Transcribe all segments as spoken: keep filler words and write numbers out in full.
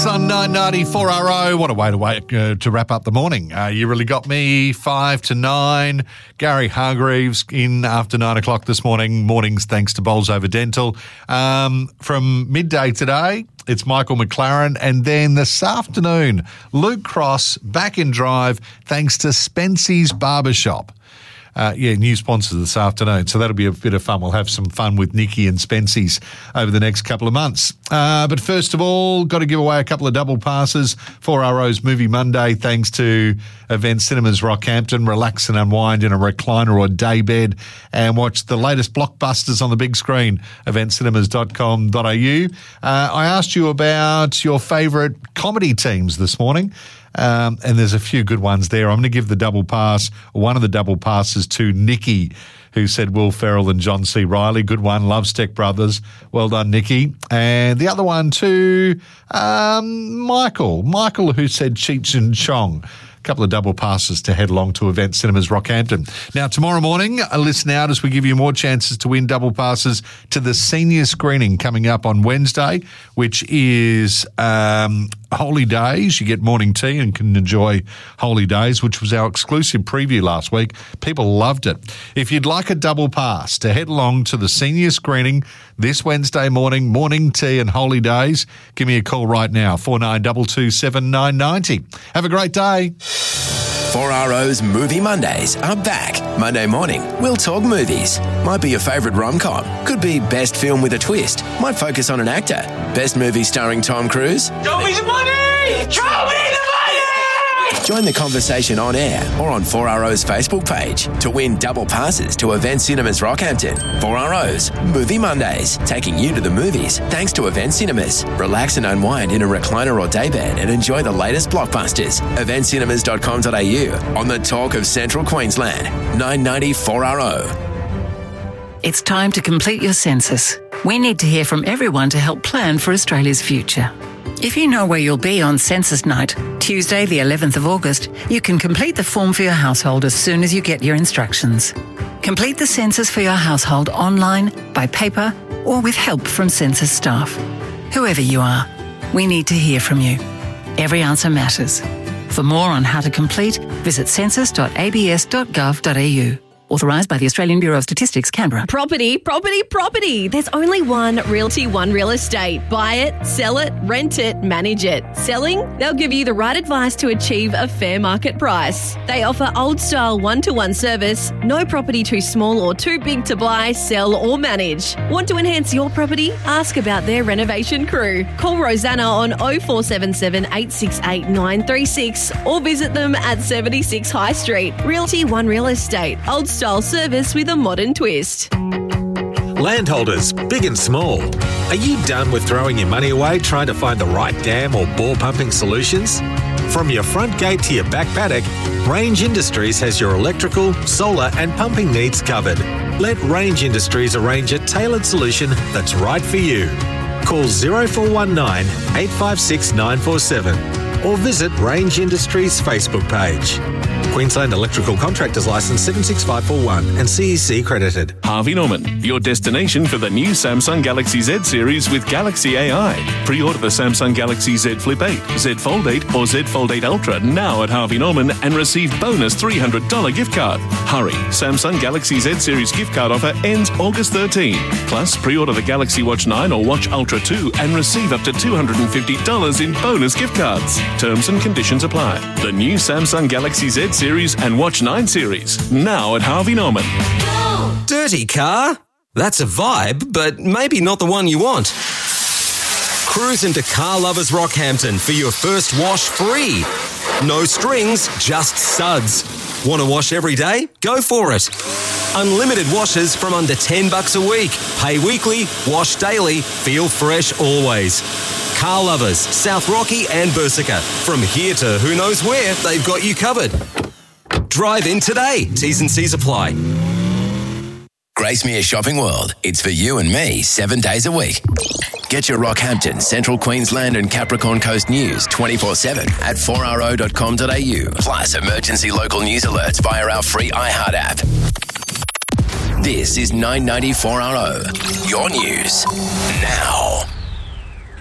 on nine ninety-four R O. What a way to wait, uh, to wrap up the morning. Uh, you really got me. Five to nine. Gary Hargreaves in after nine o'clock this morning. Mornings thanks to Bowls Over Dental. Um, from midday today, it's Michael McLaren. And then this afternoon, Luke Cross back in drive thanks to Spency's Barbershop. Uh, yeah, new sponsors this afternoon. So that'll be a bit of fun. We'll have some fun with Nikki and Spency's over the next couple of months. Uh, but first of all, got to give away a couple of double passes for R O's Movie Monday thanks to Event Cinemas Rockhampton. Relax and unwind in a recliner or daybed and watch the latest blockbusters on the big screen, event cinemas dot com dot a u. Uh, I asked you about your favourite comedy teams this morning. Um, and there's a few good ones there. I'm going to give the double pass, one of the double passes to Nikki, who said Will Ferrell and John C. Reilly. Good one. Love Steck Brothers. Well done, Nikki. And the other one to um, Michael. Michael, who said Cheech and Chong. A couple of double passes to head along to Event Cinemas Rockhampton. Now, tomorrow morning, listen out as we give you more chances to win double passes to the senior screening coming up on Wednesday, which is um, Holy Days. You get morning tea and can enjoy Holy Days, which was our exclusive preview last week. People loved it. If you'd like a double pass to head along to the senior screening this Wednesday morning, morning tea and Holy Days, give me a call right now, four nine two two seven nine nine zero. Have a great day. four R O's Movie Mondays are back. Monday morning, we'll talk movies. Might be your favourite rom-com. Could be best film with a twist. Might focus on an actor. Best movie starring Tom Cruise. Show me the money! Show me the money! Join the conversation on air or on four R O's Facebook page to win double passes to Event Cinemas Rockhampton. four R O's Movie Mondays, taking you to the movies thanks to Event Cinemas. Relax and unwind in a recliner or daybed and enjoy the latest blockbusters. event cinemas dot com dot a u on the talk of Central Queensland. nine ninety four R O. It's time to complete your census. We need to hear from everyone to help plan for Australia's future. If you know where you'll be on census night, Tuesday the eleventh of August, you can complete the form for your household as soon as you get your instructions. Complete the census for your household online, by paper, or with help from census staff. Whoever you are, we need to hear from you. Every answer matters. For more on how to complete, visit census dot a b s dot gov dot a u. Authorised by the Australian Bureau of Statistics, Canberra. Property, property, property. There's only one Realty One Real Estate. Buy it, sell it, rent it, manage it. Selling? They'll give you the right advice to achieve a fair market price. They offer old-style one-to-one service, no property too small or too big to buy, sell or manage. Want to enhance your property? Ask about their renovation crew. Call Rosanna on oh four seven seven, eight six eight, nine three six or visit them at seventy-six High Street. Realty One Real Estate. Old style service with a modern twist. Landholders, big and small, are you done with throwing your money away trying to find the right dam or bore pumping solutions? From your front gate to your back paddock, Range Industries has your electrical, solar and pumping needs covered. Let Range Industries arrange a tailored solution that's right for you. Call oh four one nine, eight five six, nine four seven or visit Range Industries Facebook page. Queensland Electrical Contractors Licence seven six five four one and C E C credited. Harvey Norman, your destination for the new Samsung Galaxy Z series with Galaxy A I. Pre-order the Samsung Galaxy Z Flip eight, Z Fold eight or Z Fold eight Ultra now at Harvey Norman and receive bonus three hundred dollars gift card. Hurry, Samsung Galaxy Z series gift card offer ends August thirteenth. Plus, pre-order the Galaxy Watch nine or Watch Ultra two and receive up to two hundred fifty dollars in bonus gift cards. Terms and conditions apply. The new Samsung Galaxy Z series and Watch nine series, now at Harvey Norman. Dirty car? That's a vibe, but maybe not the one you want. Cruise into Car Lovers Rockhampton for your first wash free. No strings, just suds. Want to wash every day? Go for it. Unlimited washes from under ten bucks a week. Pay weekly, wash daily, feel fresh always. Car Lovers, South Rocky and Bursica. From here to who knows where, they've got you covered. Drive in today. T's and C's apply. Gracemere Shopping World. It's for you and me seven days a week. Get your Rockhampton, Central Queensland and Capricorn Coast news twenty-four seven at four r o dot com dot a u. Plus emergency local news alerts via our free iHeart app. This is nine ninety-four R O. Your news now.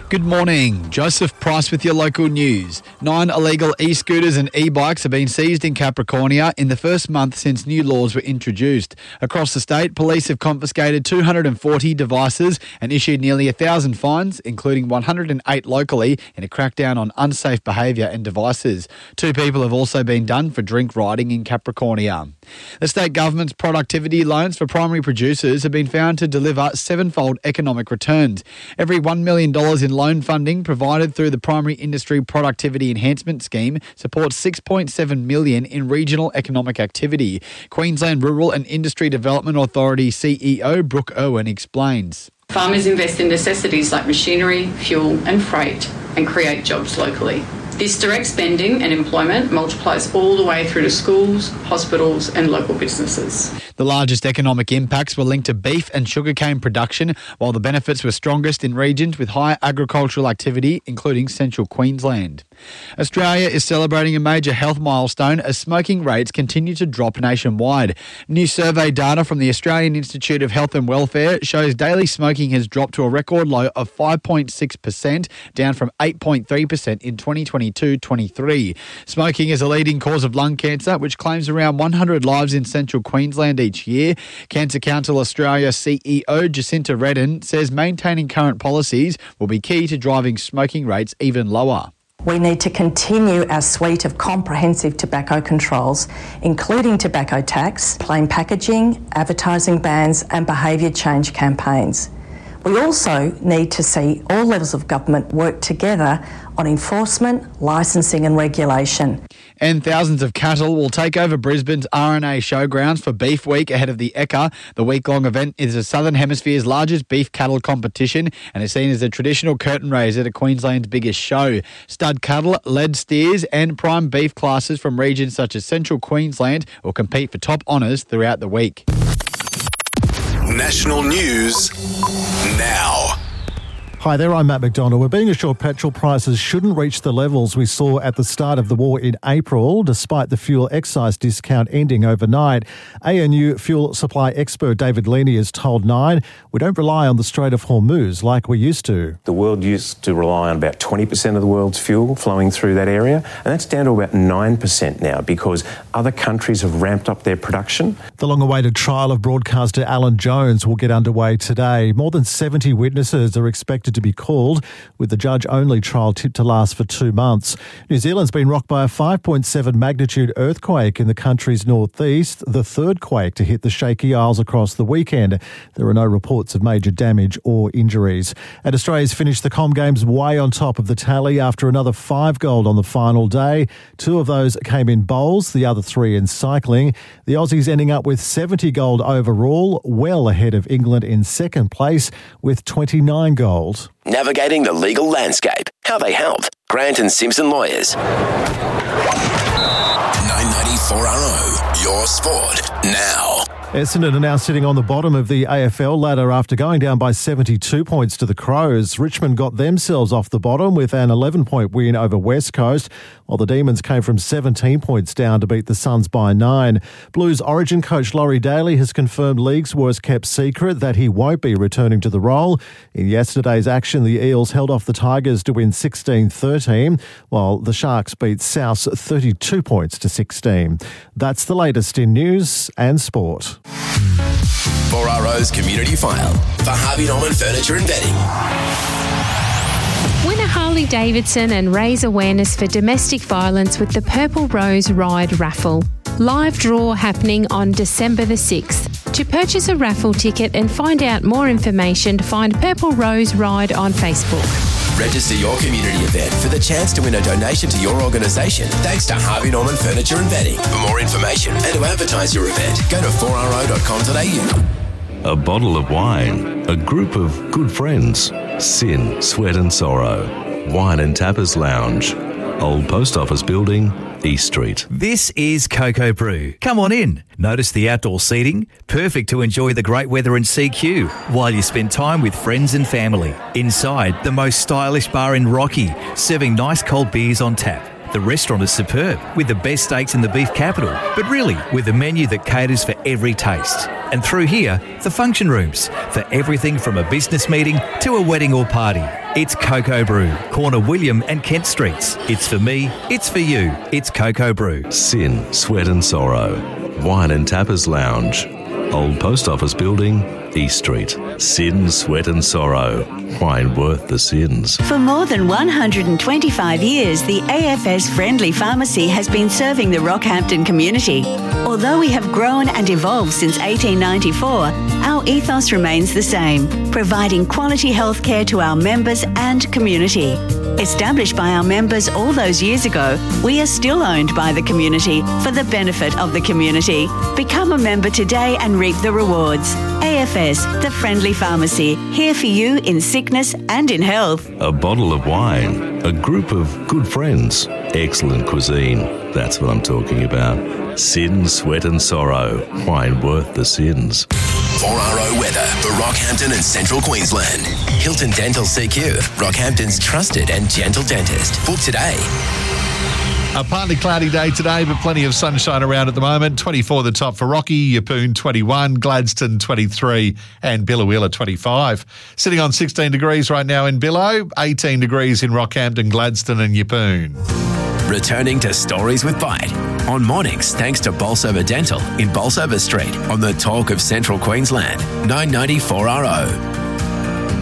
Good morning. Joseph Price with your local news. Nine illegal e-scooters and e-bikes have been seized in Capricornia in the first month since new laws were introduced. Across the state, police have confiscated two hundred forty devices and issued nearly one thousand fines, including one hundred eight locally, in a crackdown on unsafe behaviour and devices. Two people have also been done for drink riding in Capricornia. The state government's productivity loans for primary producers have been found to deliver sevenfold economic returns. Every one million dollars in loan funding provided through the Primary Industry Productivity Enhancement Scheme supports six point seven million dollars in regional economic activity. Queensland Rural and Industry Development Authority C E O Brooke Owen explains. Farmers invest in necessities like machinery, fuel and freight and create jobs locally. This direct spending and employment multiplies all the way through to schools, hospitals and local businesses. The largest economic impacts were linked to beef and sugarcane production, while the benefits were strongest in regions with high agricultural activity, including central Queensland. Australia is celebrating a major health milestone as smoking rates continue to drop nationwide. New survey data from the Australian Institute of Health and Welfare shows daily smoking has dropped to a record low of five point six percent, down from eight point three percent in twenty twenty-two twenty-three. Smoking is a leading cause of lung cancer, which claims around one hundred lives in central Queensland each year. Cancer Council Australia C E O Jacinta Redden says maintaining current policies will be key to driving smoking rates even lower. We need to continue our suite of comprehensive tobacco controls, including tobacco tax, plain packaging, advertising bans and behaviour change campaigns. We also need to see all levels of government work together on enforcement, licensing and regulation. And thousands of cattle will take over Brisbane's R and A showgrounds for Beef Week ahead of the E C A. The week-long event is the Southern Hemisphere's largest beef cattle competition and is seen as a traditional curtain raiser to Queensland's biggest show. Stud cattle, lead steers and prime beef classes from regions such as Central Queensland will compete for top honours throughout the week. National news now. Hi there, I'm Matt McDonald. We're being assured petrol prices shouldn't reach the levels we saw at the start of the war in April, despite the fuel excise discount ending overnight. A N U fuel supply expert David Leaney has told Nine, we don't rely on the Strait of Hormuz like we used to. The world used to rely on about twenty percent of the world's fuel flowing through that area, and that's down to about nine percent now because other countries have ramped up their production. The long-awaited trial of broadcaster Alan Jones will get underway today. More than seventy witnesses are expected to be called, with the judge-only trial tipped to last for two months. New Zealand's been rocked by a five point seven magnitude earthquake in the country's northeast, the third quake to hit the Shaky Isles across the weekend. There are no reports of major damage or injuries. And Australia's finished the Com Games way on top of the tally after another five gold on the final day. Two of those came in bowls, the other three in cycling. The Aussies ending up with seventy gold overall, well ahead of England in second place with twenty-nine gold. Navigating the legal landscape. How they help. Grant and Simpson Lawyers. nine ninety-four R O, your sport now. Essendon are now sitting on the bottom of the A F L ladder after going down by seventy-two points to the Crows. Richmond got themselves off the bottom with an eleven-point win over West Coast, while the Demons came from seventeen points down to beat the Suns by nine. Blues Origin coach Laurie Daly has confirmed league's worst-kept secret that he won't be returning to the role. In yesterday's action, the Eels held off the Tigers to win sixteen thirteen, while the Sharks beat South thirty-two points to sixteen. That's the latest in news and sport. four R O's Community File for Harvey Norman Furniture and Bedding. Win a Harley Davidson and raise awareness for domestic violence with the Purple Rose Ride raffle. Live draw happening on December the sixth. To purchase a raffle ticket and find out more information, find Purple Rose Ride on Facebook. Register your community event for the chance to win a donation to your organisation thanks to Harvey Norman Furniture and Bedding. For more information and to advertise your event, go to four r o dot com dot a u. A bottle of wine, a group of good friends, sin, sweat and sorrow, wine and tappers lounge, Old Post Office Building, East Street. This is Coco Brew. Come on in. Notice the outdoor seating, perfect to enjoy the great weather in C Q while you spend time with friends and family. Inside, the most stylish bar in Rocky, serving nice cold beers on tap. The restaurant is superb, with the best steaks in the beef capital, but really with a menu that caters for every taste. And through here, the function rooms, for everything from a business meeting to a wedding or party. It's Cocoa Brew, corner William and Kent Streets. It's for me, it's for you, it's Cocoa Brew. Sin, Sweat and Sorrow. Wine and Tappers Lounge. Old Post Office Building, East Street. Sin, Sweat and Sorrow. Wine worth the sins. For more than one hundred twenty-five years, the A F S Friendly Pharmacy has been serving the Rockhampton community. Although we have grown and evolved since eighteen ninety-four, our ethos remains the same, providing quality healthcare to our members and community. Established by our members all those years ago, we are still owned by the community for the benefit of the community. Become a member today and reap the rewards. A F S, the Friendly Pharmacy, here for you in sickness and in health. A bottle of wine, a group of good friends, excellent cuisine. That's what I'm talking about. Sin, Sweat and Sorrow. Wine worth the sins. four R O weather for Rockhampton and Central Queensland. Hilton Dental C Q, Rockhampton's trusted and gentle dentist. Book today. A partly cloudy day today, but plenty of sunshine around at the moment. twenty-four the top for Rocky, Yeppoon twenty-one, Gladstone twenty-three and Billowheeler twenty-five. Sitting on sixteen degrees right now in Billow, eighteen degrees in Rockhampton, Gladstone and Yeppoon. Returning to Stories with Bite on mornings thanks to Bolsover Dental in Bolsover Street on the Talk of Central Queensland, nine ninety four R O.